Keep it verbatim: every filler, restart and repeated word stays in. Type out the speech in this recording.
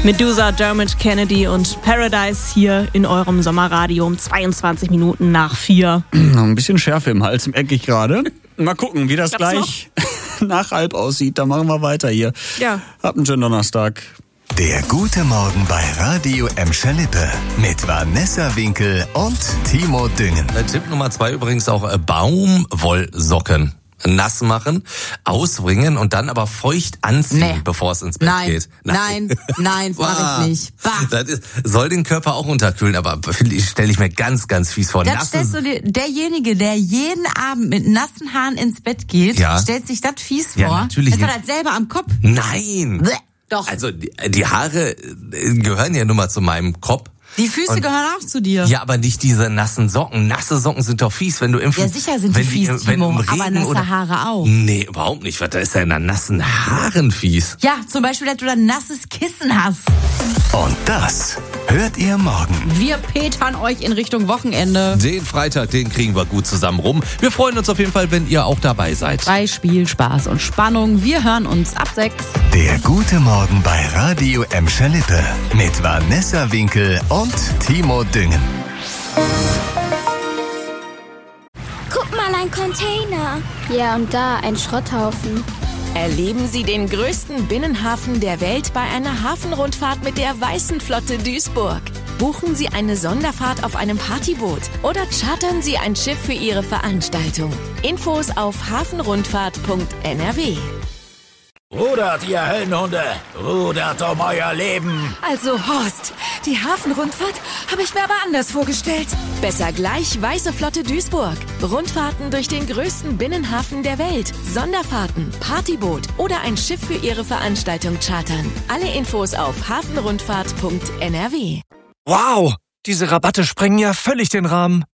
Medusa, Dermot Kennedy und Paradise hier in eurem Sommerradio um zweiundzwanzig Minuten nach vier. Ein bisschen Schärfe im Hals, merke ich gerade. Mal gucken, wie das Klappt's gleich nach halb aussieht. Dann machen wir weiter hier. Ja. Habt einen schönen Donnerstag. Der gute Morgen bei Radio Emscher-Lippe mit Vanessa Winkel und Timo Düngen. Tipp Nummer zwei übrigens auch äh, Baumwollsocken. Nass machen, ausbringen und dann aber feucht anziehen, Nee. bevor es ins Bett Nein, geht. nein, nein, mach ich nicht. Bah. Das ist, soll den Körper auch unterkühlen, aber stelle ich mir ganz, ganz fies vor. Das Nasse- stellst du dir, derjenige, der jeden Abend mit nassen Haaren ins Bett geht, Ja. stellt sich das fies Ja, vor. natürlich Ist er nicht. das selber am Kopf? Nein! Bleh, doch. Also die, die Haare äh, gehören ja nun mal zu meinem Kopf. Die Füße Und- gehören auch zu dir. Ja, aber nicht diese nassen Socken. Nasse Socken sind doch fies, wenn du im Ja, sicher sind die wenn fies, wenn Timo, im Regen aber nasse oder Haare auch. Nee, überhaupt nicht. Was, da ist ja in der nassen Haaren fies. Ja, zum Beispiel, dass du ein nasses Kissen hast. Und das hört ihr morgen. Wir petern euch in Richtung Wochenende. Den Freitag, den kriegen wir gut zusammen rum. Wir freuen uns auf jeden Fall, wenn ihr auch dabei seid. Bei Spiel, Spaß und Spannung. Wir hören uns ab sechs. Der gute Morgen bei Radio Emscher-Lippe mit Vanessa Winkel und Timo Düngen. Guck mal, ein Container. Ja, und da ein Schrotthaufen. Erleben Sie den größten Binnenhafen der Welt bei einer Hafenrundfahrt mit der Weißen Flotte Duisburg. Buchen Sie eine Sonderfahrt auf einem Partyboot oder chartern Sie ein Schiff für Ihre Veranstaltung. Infos auf hafenrundfahrt punkt n r w. Rudert, ihr Höllenhunde! Rudert um euer Leben! Also Horst, die Hafenrundfahrt habe ich mir aber anders vorgestellt. Besser gleich Weiße Flotte Duisburg. Rundfahrten durch den größten Binnenhafen der Welt. Sonderfahrten, Partyboot oder ein Schiff für Ihre Veranstaltung chartern. Alle Infos auf hafenrundfahrt punkt n r w. Wow, diese Rabatte sprengen ja völlig den Rahmen.